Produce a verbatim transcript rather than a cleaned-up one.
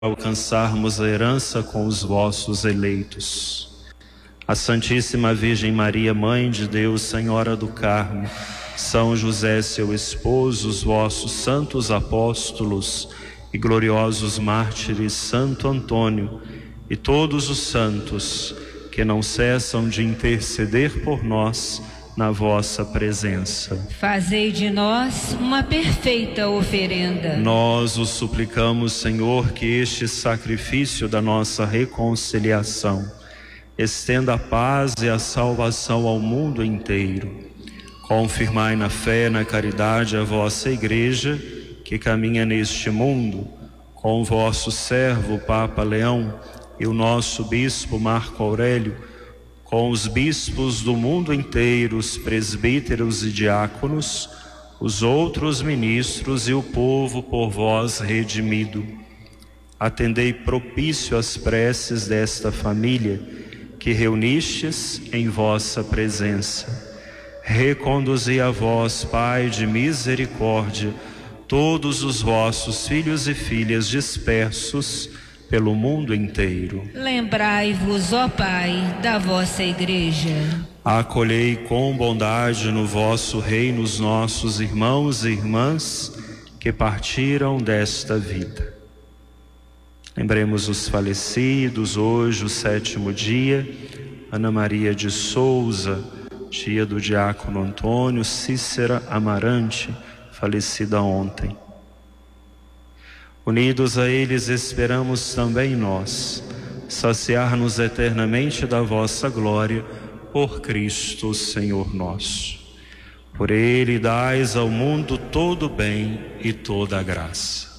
alcançarmos a herança com os vossos eleitos. A Santíssima Virgem Maria, Mãe de Deus, Senhora do Carmo, São José, seu esposo, os vossos santos apóstolos e gloriosos mártires, Santo Antônio e todos os santos que não cessam de interceder por nós na vossa presença. Fazei de nós uma perfeita oferenda. Nós os suplicamos, Senhor, que este sacrifício da nossa reconciliação estenda a paz e a salvação ao mundo inteiro. Confirmai na fé e na caridade a vossa Igreja, que caminha neste mundo, com o vosso servo, Papa Leão, e o nosso Bispo Marco Aurélio, com os bispos do mundo inteiro, os presbíteros e diáconos, os outros ministros e o povo por vós redimido. Atendei propício às preces desta família que reunistes em vossa presença. Reconduzi a vós, Pai de misericórdia, todos os vossos filhos e filhas dispersos pelo mundo inteiro. Lembrai-vos, ó Pai, da vossa Igreja. Acolhei com bondade no vosso reino os nossos irmãos e irmãs que partiram desta vida. Lembremos os falecidos, hoje o sétimo dia, Ana Maria de Souza, tia do diácono Antônio, Cícera Amarante, falecida ontem. Unidos a eles, esperamos também nós saciar-nos eternamente da vossa glória, por Cristo Senhor nosso. Por Ele dais ao mundo todo o bem e toda a graça.